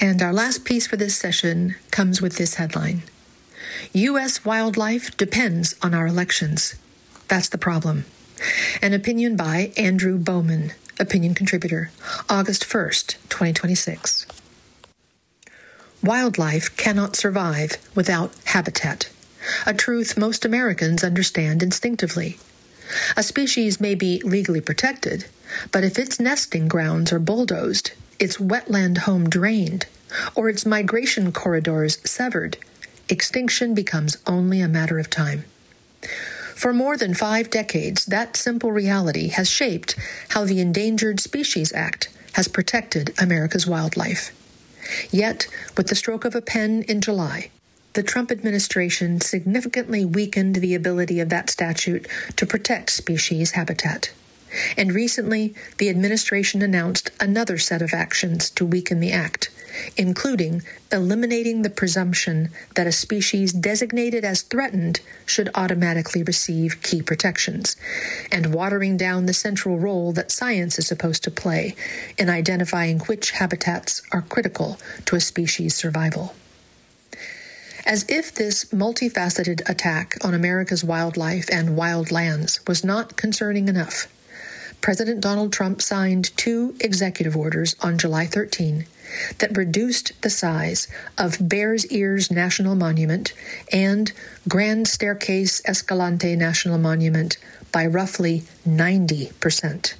And our last piece for this session comes with this headline: U.S. wildlife depends on our elections. That's the problem. An opinion by Andrew Bowman, opinion contributor, August 1st, 2026. Wildlife cannot survive without habitat, a truth most Americans understand instinctively. A species may be legally protected, but if its nesting grounds are bulldozed, its wetland home drained, or its migration corridors severed, extinction becomes only a matter of time. For more than 5 decades, that simple reality has shaped how the Endangered Species Act has protected America's wildlife. Yet, with the stroke of a pen in July, the Trump administration significantly weakened the ability of that statute to protect species habitat. And recently, the administration announced another set of actions to weaken the act, including eliminating the presumption that a species designated as threatened should automatically receive key protections, and watering down the central role that science is supposed to play in identifying which habitats are critical to a species' survival. As if this multifaceted attack on America's wildlife and wild lands was not concerning enough, President Donald Trump signed 2 executive orders on July 13 that reduced the size of Bears Ears National Monument and Grand Staircase Escalante National Monument by roughly 90%.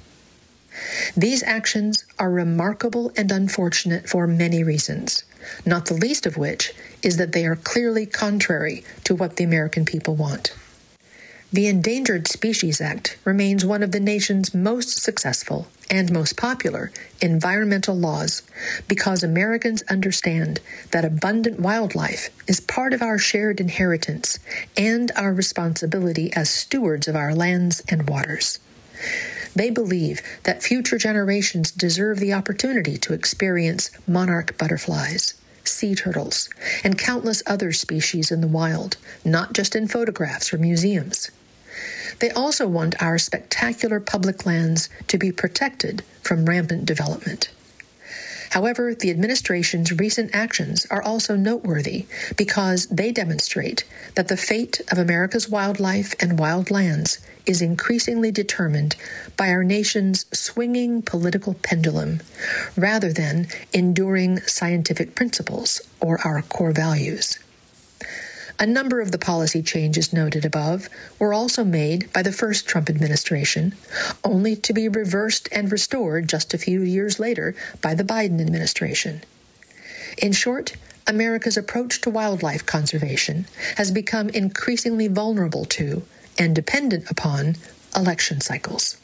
These actions are remarkable and unfortunate for many reasons, not the least of which is that they are clearly contrary to what the American people want. The Endangered Species Act remains one of the nation's most successful and most popular environmental laws because Americans understand that abundant wildlife is part of our shared inheritance and our responsibility as stewards of our lands and waters. They believe that future generations deserve the opportunity to experience monarch butterflies, sea turtles, and countless other species in the wild, not just in photographs or museums. They also want our spectacular public lands to be protected from rampant development. However, the administration's recent actions are also noteworthy because they demonstrate that the fate of America's wildlife and wild lands is increasingly determined by our nation's swinging political pendulum rather than enduring scientific principles or our core values. A number of the policy changes noted above were also made by the first Trump administration, only to be reversed and restored just a few years later by the Biden administration. In short, America's approach to wildlife conservation has become increasingly vulnerable to and dependent upon election cycles.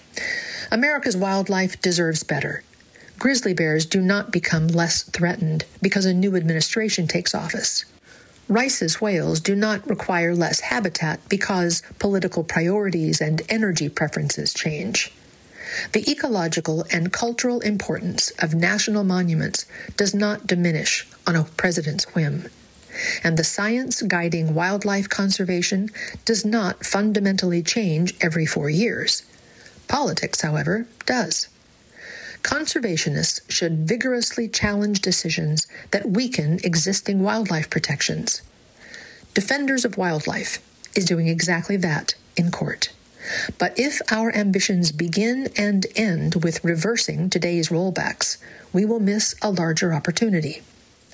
America's wildlife deserves better. Grizzly bears do not become less threatened because a new administration takes office. Rice's whales do not require less habitat because political priorities and energy preferences change. The ecological and cultural importance of national monuments does not diminish on a president's whim. And the science guiding wildlife conservation does not fundamentally change every 4 years. Politics, however, does. Conservationists should vigorously challenge decisions that weaken existing wildlife protections. Defenders of wildlife is doing exactly that in court. But if our ambitions begin and end with reversing today's rollbacks, we will miss a larger opportunity.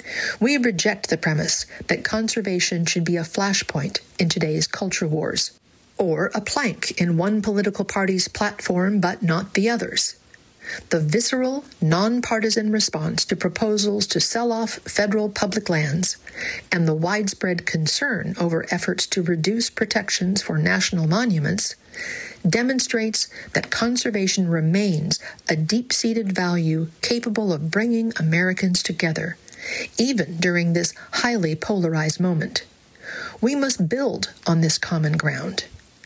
We reject the premise that conservation should be a flashpoint in today's culture wars, or a plank in one political party's platform but not the others. The visceral, nonpartisan response to proposals to sell off federal public lands and the widespread concern over efforts to reduce protections for national monuments demonstrates that conservation remains a deep-seated value capable of bringing Americans together, even during this highly polarized moment. We must build on this common ground.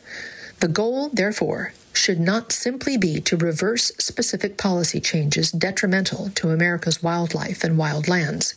The goal, therefore, should not simply be to reverse specific policy changes detrimental to America's wildlife and wild lands.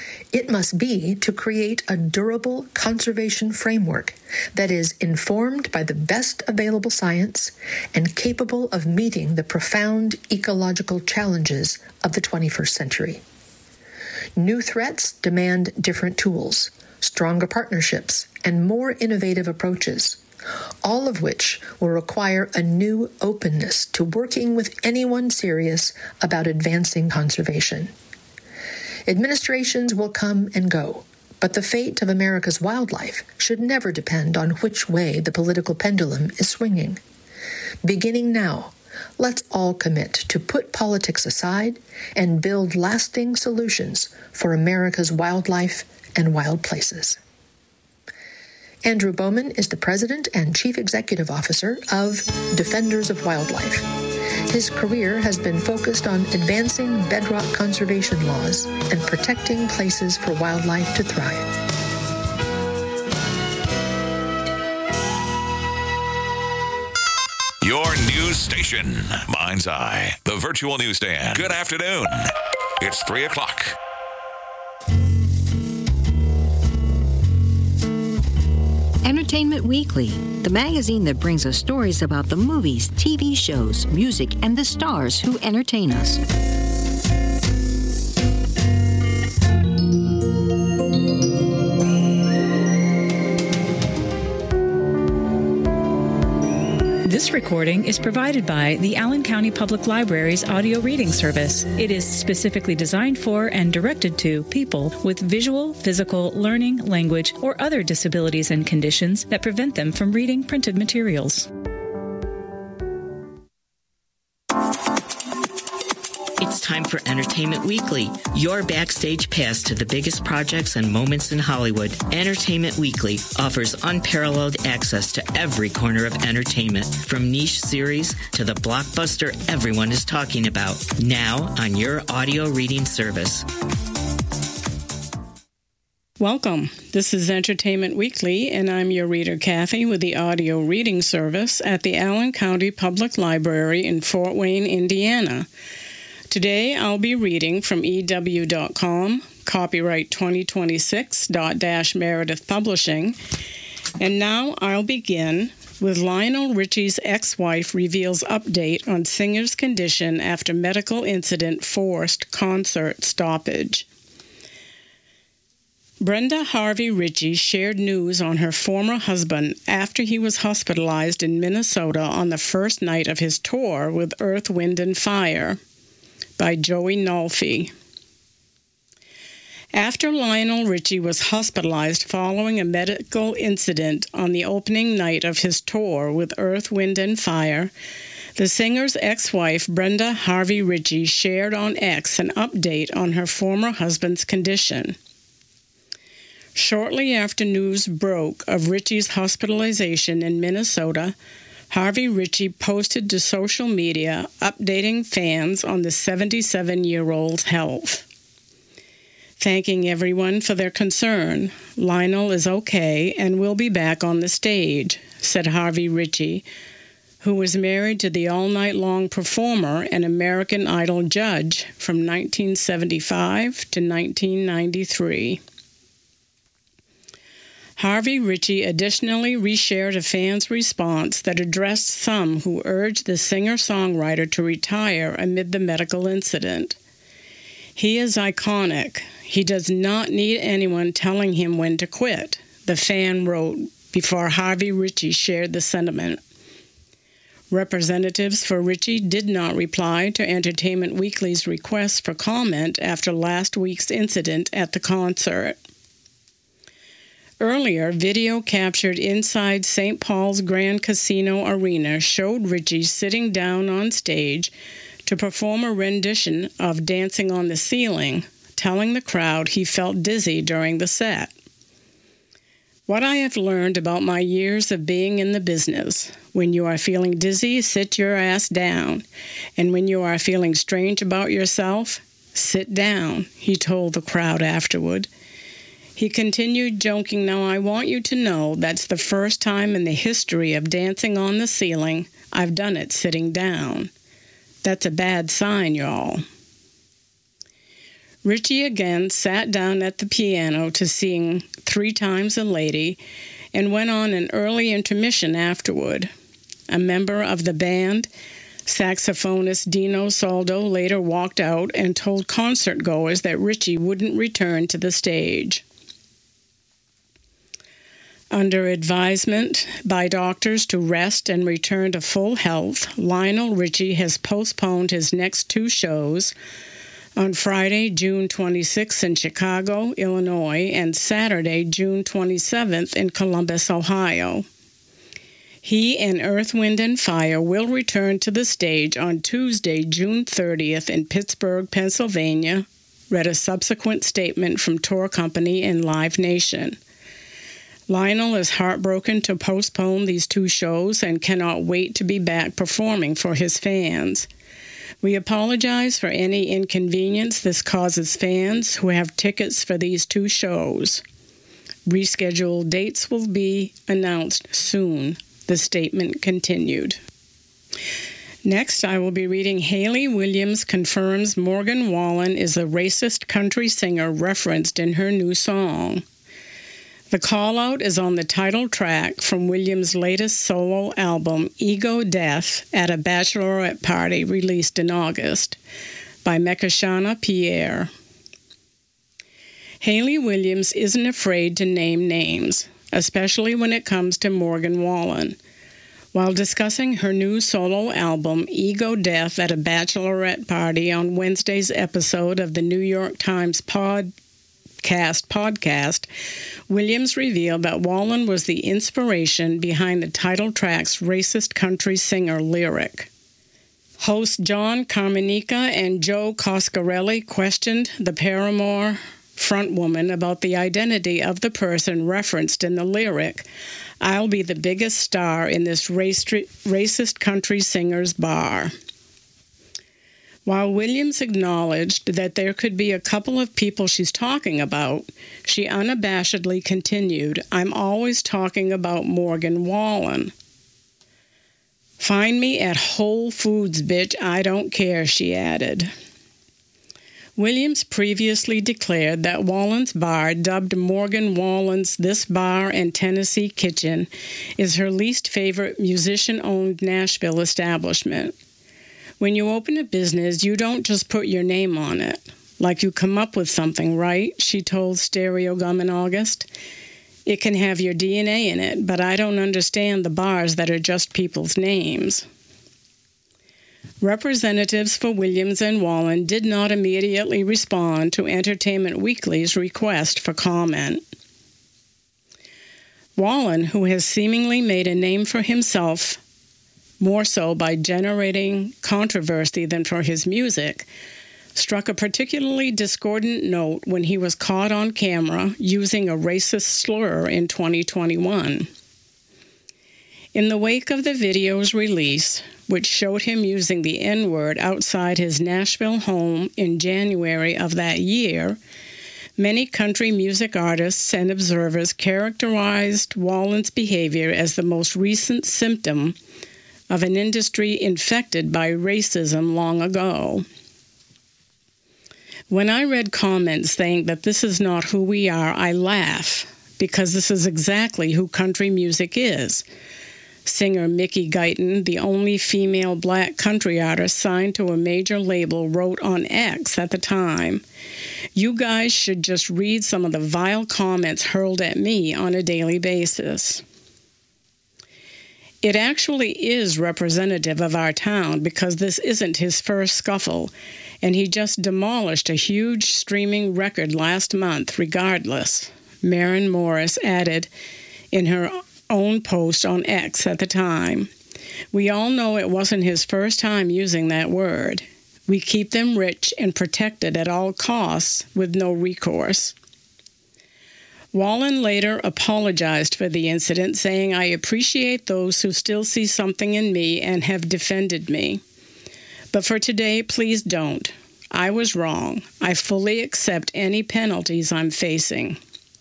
It must be to create a durable conservation framework that is informed by the best available science and capable of meeting the profound ecological challenges of the 21st century. New threats demand different tools, stronger partnerships, and more innovative approaches, all of which will require a new openness to working with anyone serious about advancing conservation. Administrations will come and go, but the fate of America's wildlife should never depend on which way the political pendulum is swinging. Beginning now, let's all commit to put politics aside and build lasting solutions for America's wildlife and wild places. Andrew Bowman is the President and Chief Executive Officer of Defenders of Wildlife. His career has been focused on advancing bedrock conservation laws and protecting places for wildlife to thrive. Your news station, Mind's Eye, the virtual newsstand. Good afternoon. It's 3 o'clock. Entertainment Weekly, the magazine that brings us stories about the movies, TV shows, music, and the stars who entertain us. This recording is provided by the Allen County Public Library's audio reading service. It is specifically designed for and directed to people with visual, physical, learning, language, or other disabilities and conditions that prevent them from reading printed materials. It's time for Entertainment Weekly, your backstage pass to the biggest projects and moments in Hollywood. Entertainment Weekly offers unparalleled access to every corner of entertainment, from niche series to the blockbuster everyone is talking about, now on your audio reading service. Welcome. This is Entertainment Weekly, and I'm your reader, Kathy, with the audio reading service at the Allen County Public Library in Fort Wayne, Indiana. Today, I'll be reading from EW.com, copyright 2026.-Meredith Publishing. And now I'll begin with Lionel Richie's ex-wife reveals update on singer's condition after medical incident forced concert stoppage. Brenda Harvey Ritchie shared news on her former husband after he was hospitalized in Minnesota on the first night of his tour with Earth, Wind, and Fire, by Joey Nolfi. After Lionel Richie was hospitalized following a medical incident on the opening night of his tour with Earth, Wind, and Fire, the singer's ex-wife, Brenda Harvey Ritchie, shared on X an update on her former husband's condition. Shortly after news broke of Ritchie's hospitalization in Minnesota, Harvey Ritchie posted to social media updating fans on the 77-year-old's health. Thanking everyone for their concern, Lionel is okay and will be back on the stage, said Harvey Ritchie, who was married to the all-night-long performer and American Idol judge from 1975 to 1993. Harvey Ritchie additionally reshared a fan's response that addressed some who urged the singer-songwriter to retire amid the medical incident. He is iconic. He does not need anyone telling him when to quit, the fan wrote before Harvey Ritchie shared the sentiment. Representatives for Ritchie did not reply to Entertainment Weekly's request for comment after last week's incident at the concert. Earlier, video captured inside St. Paul's Grand Casino Arena showed Ritchie sitting down on stage to perform a rendition of Dancing on the Ceiling, telling the crowd he felt dizzy during the set. What I have learned about my years of being in the business: when you are feeling dizzy, sit your ass down. And when you are feeling strange about yourself, sit down, he told the crowd afterward. He continued, joking, "Now I want you to know that's the first time in the history of Dancing on the Ceiling I've done it sitting down. That's a bad sign, y'all." Ritchie again sat down at the piano to sing 3 Times a Lady and went on an early intermission afterward. A member of the band Saxophonist Dino Soldo later walked out and told concertgoers that Richie wouldn't return to the stage. Under advisement by doctors to rest and return to full health, Lionel Richie has postponed his next two shows on Friday, June 26th in Chicago, Illinois, and Saturday, June 27th in Columbus, Ohio. He and Earth, Wind & Fire will return to the stage on Tuesday, June 30th in Pittsburgh, Pennsylvania, read a subsequent statement from tour company and Live Nation. Lionel is heartbroken to postpone these two shows and cannot wait to be back performing for his fans. We apologize for any inconvenience this causes fans who have tickets for these two shows. Rescheduled dates will be announced soon, the statement continued. Next, I will be reading Hayley Williams confirms Morgan Wallen is a racist country singer referenced in her new song. The call-out is on the title track from Williams' latest solo album, Ego Death, at a bachelorette party released in August by Mekashana Pierre. Hayley Williams isn't afraid to name names, especially when it comes to Morgan Wallen. While discussing her new solo album, Ego Death, at a bachelorette party on Wednesday's episode of the New York Times podcast, Williams revealed that Wallen was the inspiration behind the title track's racist country singer lyric. Hosts John Carmenica and Joe Coscarelli questioned the Paramore frontwoman about the identity of the person referenced in the lyric, "I'll be the biggest star in this racist country singer's bar." While Williams acknowledged that there could be a couple of people she's talking about, she unabashedly continued, "I'm always talking about Morgan Wallen. Find me at Whole Foods, bitch, I don't care," she added. Williams previously declared that Wallen's bar, dubbed Morgan Wallen's This Bar and Tennessee Kitchen, is her least favorite musician-owned Nashville establishment. When you open a business, you don't just put your name on it. Like you come up with something, right? She told Stereogum in August. It can have your DNA in it, but I don't understand the bars that are just people's names. Representatives for Williams and Wallen did not immediately respond to Entertainment Weekly's request for comment. Wallen, who has seemingly made a name for himself more so by generating controversy than for his music, struck a particularly discordant note when he was caught on camera using a racist slur in 2021. In the wake of the video's release, which showed him using the N-word outside his Nashville home in January of that year, many country music artists and observers characterized Wallen's behavior as the most recent symptom of an industry infected by racism long ago. When I read comments saying that this is not who we are, I laugh, because this is exactly who country music is. Singer Mickey Guyton, the only female black country artist signed to a major label, wrote on X at the time, "You guys should just read some of the vile comments hurled at me on a daily basis." It actually is representative of our town because this isn't his first scuffle, and he just demolished a huge streaming record last month regardless, Maren Morris added in her own post on X at the time. We all know it wasn't his first time using that word. We keep them rich and protected at all costs with no recourse. Wallen later apologized for the incident, saying, "I appreciate those who still see something in me and have defended me. But for today, please don't. I was wrong. I fully accept any penalties I'm facing."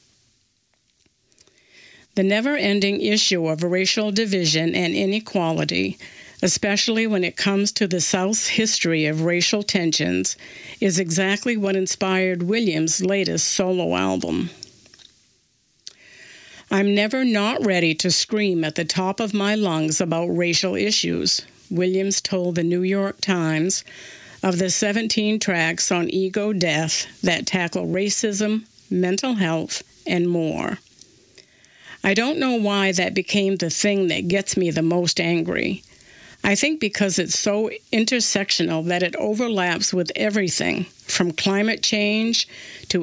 The never-ending issue of racial division and inequality, especially when it comes to the South's history of racial tensions, is exactly what inspired Williams' latest solo album. "I'm never not ready to scream at the top of my lungs about racial issues. Williams told the New York Times of the 17 tracks on ego death that tackle racism, mental health, and more. I don't know why that became the thing that gets me the most angry. I think because it's so intersectional that it overlaps with everything, from climate change to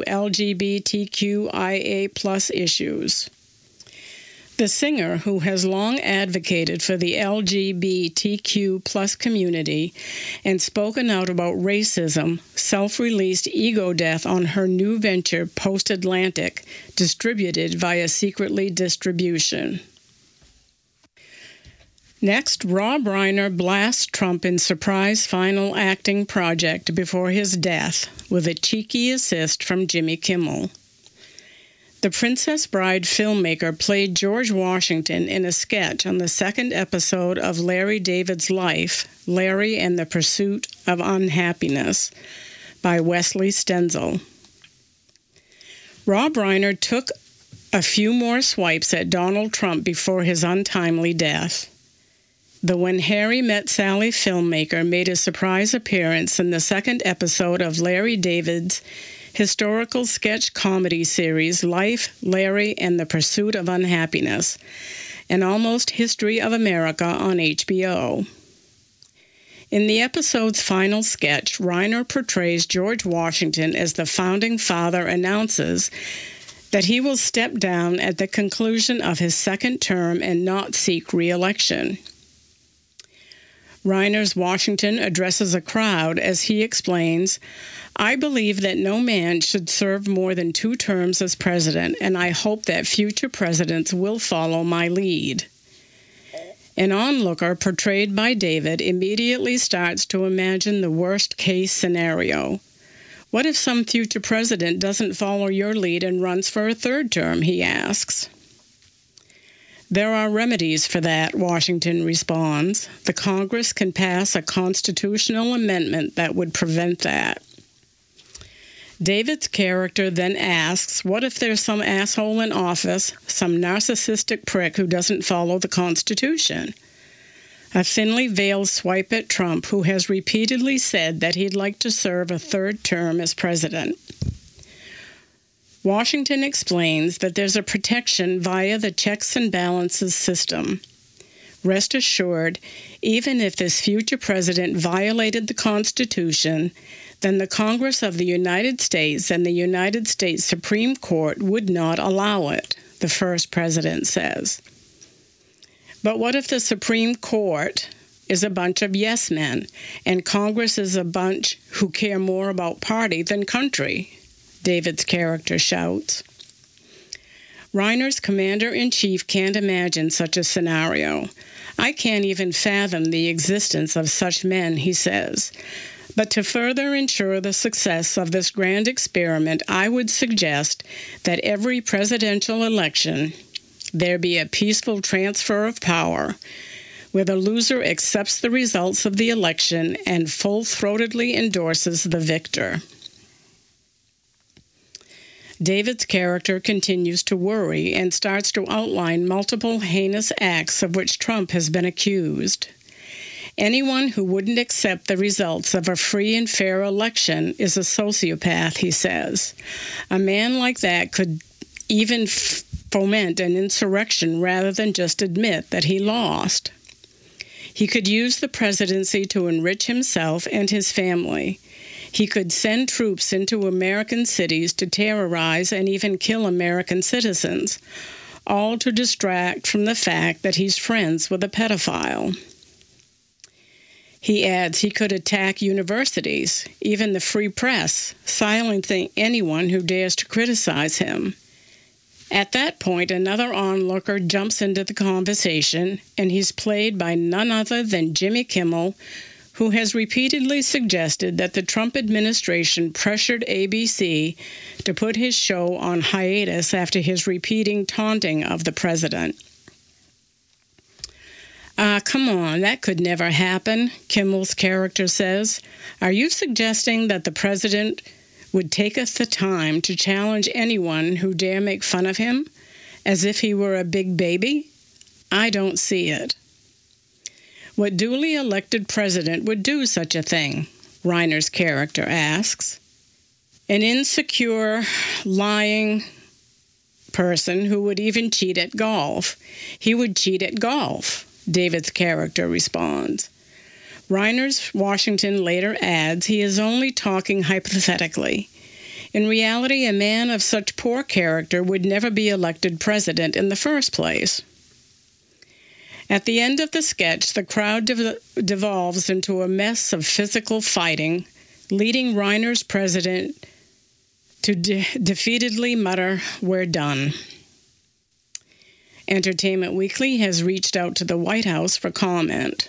LGBTQIA+ issues. The singer, who has long advocated for the LGBTQ+ community and spoken out about racism, self-released ego death on her new venture, Post Atlantic, distributed via Secretly Distribution. Next, Rob Reiner blasts Trump in surprise final acting project before his death with a cheeky assist from Jimmy Kimmel. The Princess Bride filmmaker played George Washington in a sketch on the second episode of Larry David's Life, Larry and the Pursuit of Unhappiness, by Wesley Stenzel. Rob Reiner took a few more swipes at Donald Trump before his untimely death. The When Harry Met Sally filmmaker made a surprise appearance in the second episode of Larry David's historical sketch comedy series Life, Larry, and the Pursuit of Unhappiness, an almost history of America on HBO. In the episode's final sketch, Reiner portrays George Washington as the founding father announces that he will step down at the conclusion of his second term and not seek re-election. Reiner's Washington addresses a crowd as he explains, "I believe that no man should serve more than 2 terms as president, and I hope that future presidents will follow my lead." An onlooker portrayed by David immediately starts to imagine the worst-case scenario. What if some future president doesn't follow your lead and runs for a 3rd term, he asks. There are remedies for that, Washington responds. The Congress can pass a constitutional amendment that would prevent that. David's character then asks, what if there's some asshole in office, some narcissistic prick who doesn't follow the Constitution? A thinly veiled swipe at Trump, who has repeatedly said that he'd like to serve a 3rd term as president. Washington explains that there's a protection via the checks and balances system. Rest assured, even if this future president violated the Constitution, then the Congress of the United States and the United States Supreme Court would not allow it, the first president says. But what if the Supreme Court is a bunch of yes men, and Congress is a bunch who care more about party than country? David's character shouts. Reiner's commander-in-chief can't imagine such a scenario. I can't even fathom the existence of such men, he says. But to further ensure the success of this grand experiment, I would suggest that every presidential election there be a peaceful transfer of power, where the loser accepts the results of the election and full-throatedly endorses the victor. David's character continues to worry and starts to outline multiple heinous acts of which Trump has been accused. Anyone who wouldn't accept the results of a free and fair election is a sociopath, he says. A man like that could even foment an insurrection rather than just admit that he lost. He could use the presidency to enrich himself and his family. He could send troops into American cities to terrorize and even kill American citizens, all to distract from the fact that he's friends with a pedophile. He adds he could attack universities, even the free press, silencing anyone who dares to criticize him. At that point, another onlooker jumps into the conversation, and he's played by none other than Jimmy Kimmel, who has repeatedly suggested that the Trump administration pressured ABC to put his show on hiatus after his repeating taunting of the president. Come on, that could never happen, Kimmel's character says. Are you suggesting that the president would take us the time to challenge anyone who dare make fun of him, as if he were a big baby? I don't see it. What duly elected president would do such a thing? Reiner's character asks. An insecure, lying person who would even cheat at golf. He would cheat at golf, David's character responds. Reiner's Washington later adds he is only talking hypothetically. In reality, a man of such poor character would never be elected president in the first place. At the end of the sketch, the crowd devolves into a mess of physical fighting, leading Reiner's president to defeatedly mutter, "We're done." Entertainment Weekly has reached out to the White House for comment.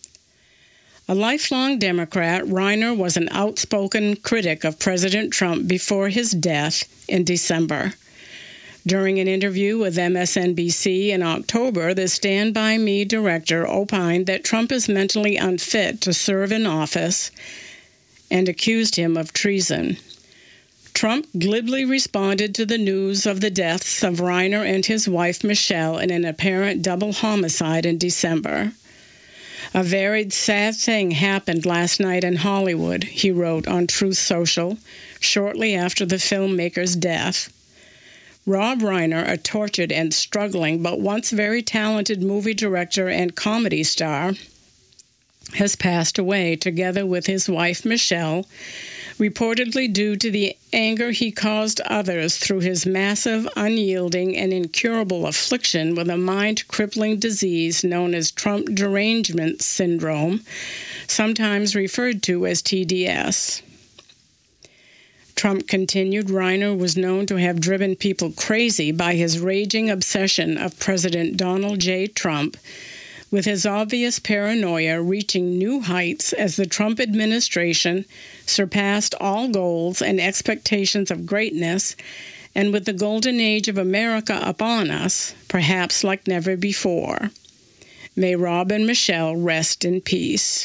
A lifelong Democrat, Reiner was an outspoken critic of President Trump before his death in December. During an interview with MSNBC in October, the Stand By Me director opined that Trump is mentally unfit to serve in office and accused him of treason. Trump glibly responded to the news of the deaths of Reiner and his wife Michelle in an apparent double homicide in December. "A very sad thing happened last night in Hollywood," he wrote on Truth Social shortly after the filmmaker's death. Rob Reiner, a tortured and struggling but once very talented movie director and comedy star, has passed away together with his wife Michelle, reportedly due to the anger he caused others through his massive, unyielding, and incurable affliction with a mind-crippling disease known as Trump derangement syndrome, sometimes referred to as TDS. Trump continued, Reiner was known to have driven people crazy by his raging obsession of President Donald J. Trump, with his obvious paranoia reaching new heights as the Trump administration surpassed all goals and expectations of greatness, and with the golden age of America upon us, perhaps like never before. May Rob and Michelle rest in peace.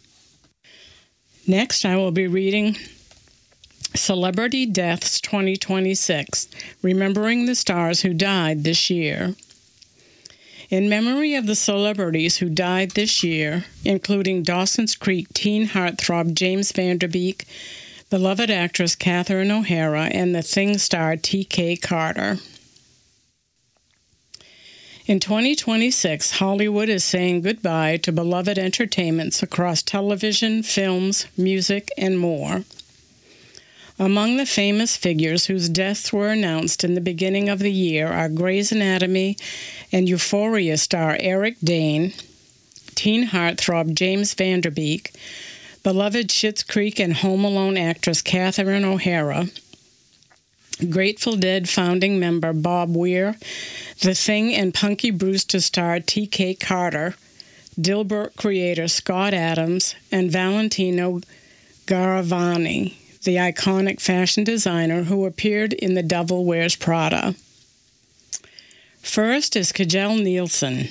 Next, I will be reading Celebrity Deaths 2026, Remembering the Stars Who Died This Year. In memory of the celebrities who died this year, including Dawson's Creek teen heartthrob James Van Der Beek, beloved actress Catherine O'Hara, and the Thing star T.K. Carter. In 2026, Hollywood is saying goodbye to beloved entertainments across television, films, music, and more. Among the famous figures whose deaths were announced in the beginning of the year are Grey's Anatomy and Euphoria star Eric Dane, teen heartthrob James Van Der Beek, beloved Schitt's Creek and Home Alone actress Catherine O'Hara, Grateful Dead founding member Bob Weir, The Thing and Punky Brewster star T.K. Carter, Dilbert creator Scott Adams, and Valentino Garavani, the iconic fashion designer who appeared in The Devil Wears Prada. First is Kjell Nielsen.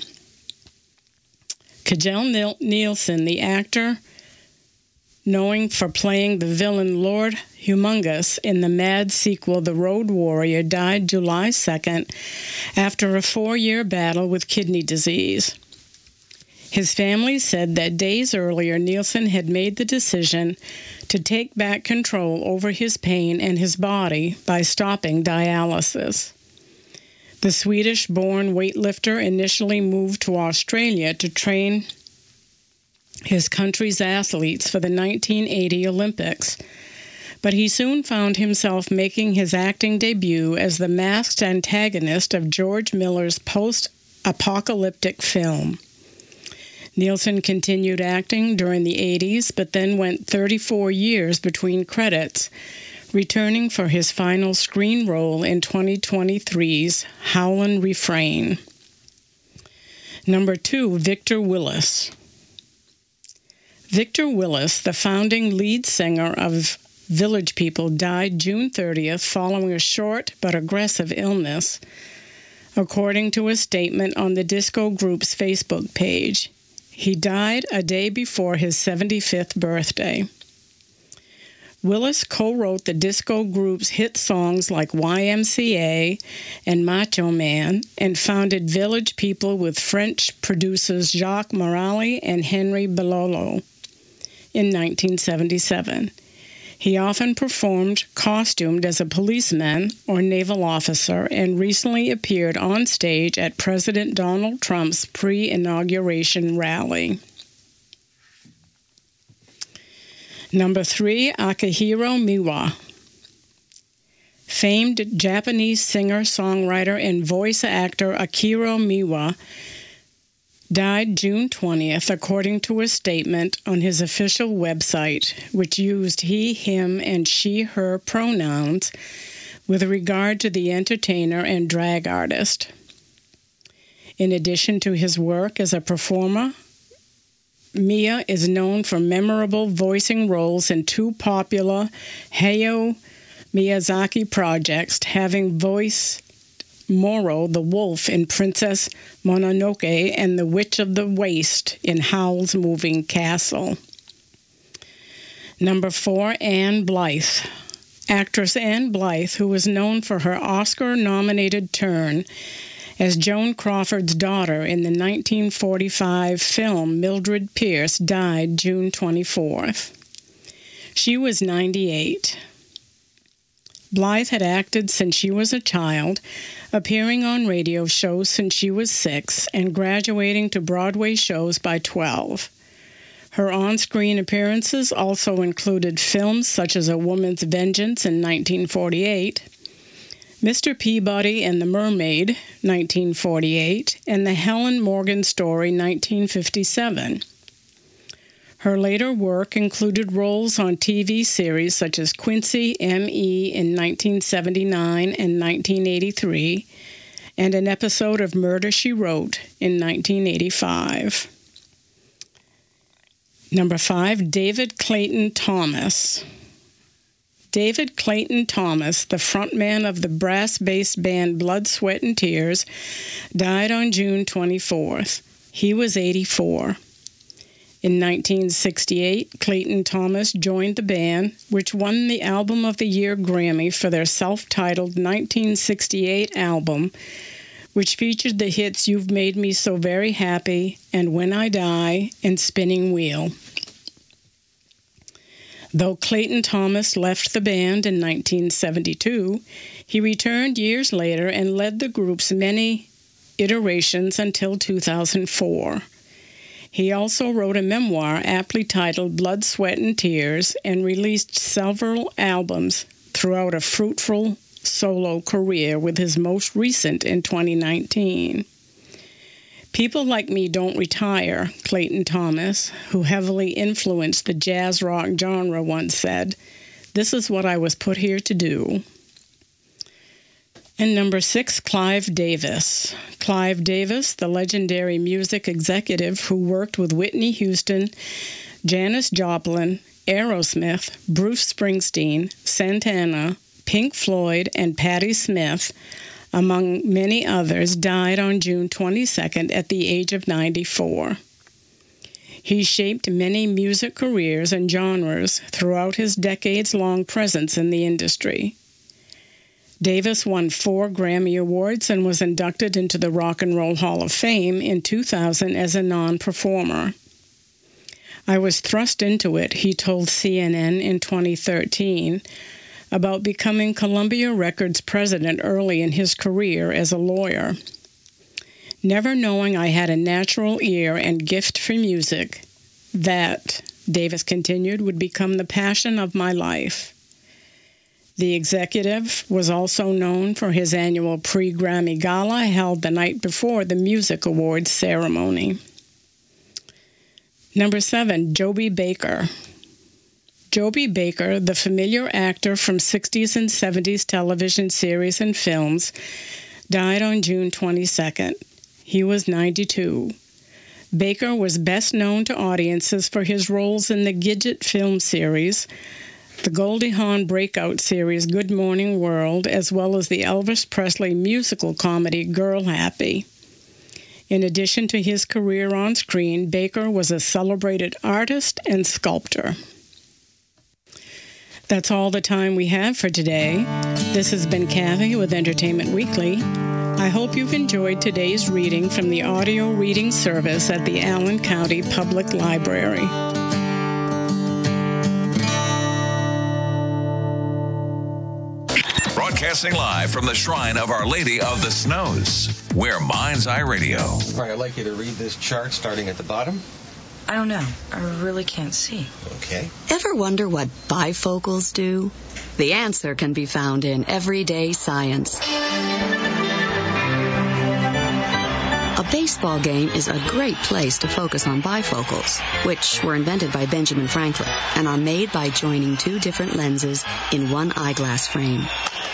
Kjell Nielsen, the actor known for playing the villain Lord Humongous in the Mad sequel The Road Warrior, died July 2nd after a 4-year battle with kidney disease. His family said that days earlier, Nielsen had made the decision to take back control over his pain and his body by stopping dialysis. The Swedish-born weightlifter initially moved to Australia to train his country's athletes for the 1980 Olympics, but he soon found himself making his acting debut as the masked antagonist of George Miller's post-apocalyptic film. Nielsen continued acting during the 80s, but then went 34 years between credits, returning for his final screen role in 2023's Howlin' Refrain. Number 2, Victor Willis. Victor Willis, the founding lead singer of Village People, died June 30th following a short but aggressive illness, according to a statement on the disco group's Facebook page. He died a day before his 75th birthday. Willis co-wrote the disco group's hit songs like YMCA and Macho Man, and founded Village People with French producers Jacques Morali and Henry Belolo in 1977. He often performed costumed as a policeman or naval officer, and recently appeared on stage at President Donald Trump's pre-inauguration rally. Number 3, Akihiro Miwa. Famed Japanese singer, songwriter, and voice actor Akihiro Miwa died June 20th, according to a statement on his official website, which used he, him, and she, her pronouns with regard to the entertainer and drag artist. In addition to his work as a performer, Miya is known for memorable voicing roles in 2 popular Hayao Miyazaki projects, having voiced Moro the wolf in Princess Mononoke and the Witch of the Waste in Howl's Moving Castle. Number 4, Anne Blythe. Actress Anne Blythe, who was known for her Oscar-nominated turn as Joan Crawford's daughter in the 1945 film Mildred Pierce, died June 24th. She was 98. Blythe had acted since she was a child, appearing on radio shows since she was 6, and graduating to Broadway shows by 12. Her on-screen appearances also included films such as A Woman's Vengeance in 1948, Mr. Peabody and the Mermaid, 1948, and The Helen Morgan Story, 1957. Her later work included roles on TV series such as Quincy M.E. in 1979 and 1983, and an episode of Murder, She Wrote in 1985. Number 5, David Clayton Thomas. David Clayton Thomas, the frontman of the brass-based band Blood, Sweat and Tears, died on June 24th. He was 84. In 1968, Clayton Thomas joined the band, which won the Album of the Year Grammy for their self-titled 1968 album, which featured the hits You've Made Me So Very Happy and When I Die and Spinning Wheel. Though Clayton Thomas left the band in 1972, he returned years later and led the group's many iterations until 2004. He also wrote a memoir aptly titled Blood, Sweat and Tears, and released several albums throughout a fruitful solo career, with his most recent in 2019. People like me don't retire, Clayton Thomas, who heavily influenced the jazz rock genre, once said. This is what I was put here to do. And number 6, Clive Davis. Clive Davis, the legendary music executive who worked with Whitney Houston, Janis Joplin, Aerosmith, Bruce Springsteen, Santana, Pink Floyd, and Patti Smith, among many others, died on June 22nd at the age of 94. He shaped many music careers and genres throughout his decades-long presence in the industry. Davis won 4 Grammy Awards and was inducted into the Rock and Roll Hall of Fame in 2000 as a non-performer. I was thrust into it, he told CNN in 2013, about becoming Columbia Records president early in his career as a lawyer. Never knowing I had a natural ear and gift for music, that, Davis continued, would become the passion of my life. The executive was also known for his annual pre-Grammy Gala held the night before the Music Awards ceremony. Number 7, Joby Baker. Joby Baker, the familiar actor from 60s and 70s television series and films, died on June 22nd. He was 92. Baker was best known to audiences for his roles in the Gidget film series, the Goldie Hawn breakout series Good Morning World, as well as the Elvis Presley musical comedy Girl Happy. In addition to his career on screen, Baker was a celebrated artist and sculptor. That's all the time we have for today. This has been Kathy with Entertainment Weekly. I hope you've enjoyed today's reading from the audio reading service at the Allen County Public Library. Broadcasting live from the Shrine of Our Lady of the Snows. We're Mind's Eye Radio. All right, I'd like you to read this chart starting at the bottom. I don't know. I really can't see. Okay. Ever wonder what bifocals do? The answer can be found in Everyday Science. A baseball game is a great place to focus on bifocals, which were invented by Benjamin Franklin and are made by joining two different lenses in one eyeglass frame.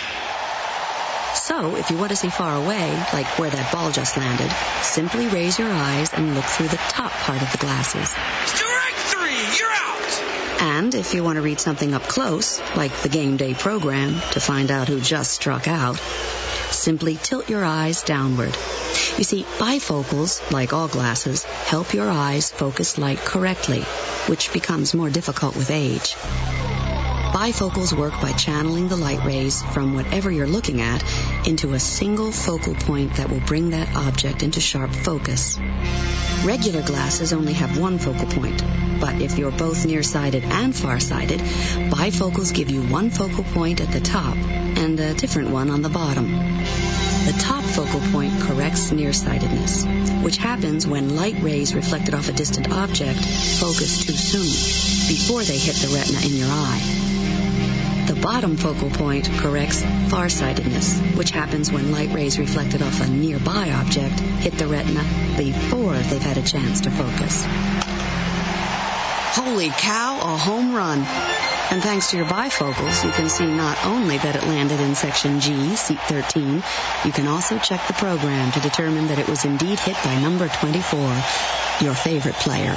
So, if you want to see far away, like where that ball just landed, simply raise your eyes and look through the top part of the glasses. Strike three! You're out! And if you want to read something up close, like the game day program, to find out who just struck out, simply tilt your eyes downward. You see, bifocals, like all glasses, help your eyes focus light correctly, which becomes more difficult with age. Bifocals work by channeling the light rays from whatever you're looking at into a single focal point that will bring that object into sharp focus. Regular glasses only have one focal point, but if you're both nearsighted and farsighted, bifocals give you one focal point at the top and a different one on the bottom. The top focal point corrects nearsightedness, which happens when light rays reflected off a distant object focus too soon, before they hit the retina in your eye. The bottom focal point corrects farsightedness, which happens when light rays reflected off a nearby object hit the retina before they've had a chance to focus. Holy cow, a home run! And thanks to your bifocals, you can see not only that it landed in Section G, Seat 13, you can also check the program to determine that it was indeed hit by number 24, your favorite player.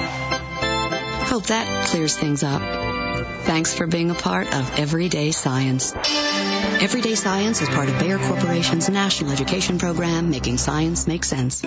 Hope that clears things up. Thanks for being a part of Everyday Science. Everyday Science is part of Bayer Corporation's national education program, making science make sense.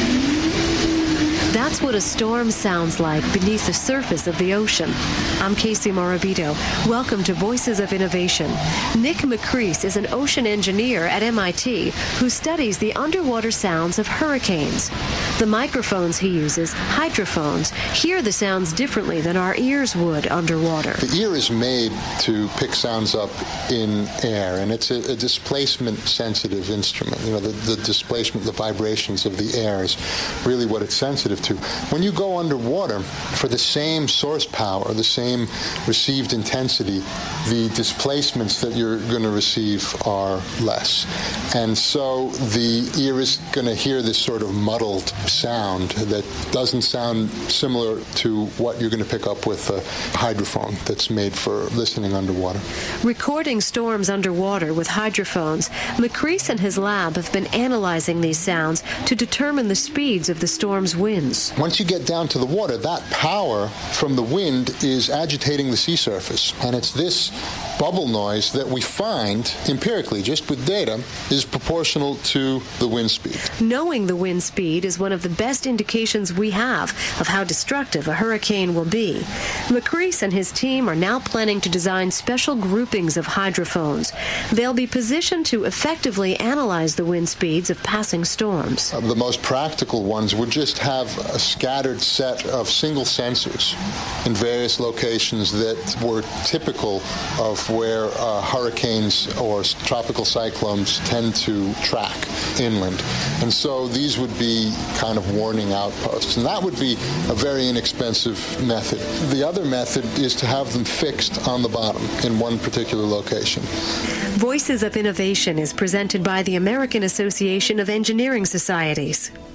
That's what a storm sounds like beneath the surface of the ocean. I'm Casey Morabito. Welcome to Voices of Innovation. Nick McCrease is an ocean engineer at MIT who studies the underwater sounds of hurricanes. The microphones he uses, hydrophones, hear the sounds differently than our ears would underwater. The ear is made to pick sounds up in air, and it's a displacement-sensitive instrument. You know, the displacement, the vibrations of the air is really what it's sensitive to. When you go underwater, for the same source power, the same received intensity, the displacements that you're going to receive are less. And so the ear is going to hear this sort of muddled sound that doesn't sound similar to what you're going to pick up with a hydrophone that's made for listening underwater. Recording storms underwater with hydrophones, McCrease and his lab have been analyzing these sounds to determine the speeds of the storm's winds. Once you get down to the water, that power from the wind is agitating the sea surface. And it's this bubble noise that we find empirically, just with data, is proportional to the wind speed. Knowing the wind speed is one of the best indications we have of how destructive a hurricane will be. McCrease and his team are now planning to design special groupings of hydrophones. They'll be positioned to effectively analyze the wind speeds of passing storms. The most practical ones would just have a scattered set of single sensors in various locations that were typical of where hurricanes or tropical cyclones tend to track inland. And so these would be kind of warning outposts. And that would be a very inexpensive method. The other method is to have them fixed on the bottom in one particular location. Voices of Innovation is presented by the American Association of Engineering Societies.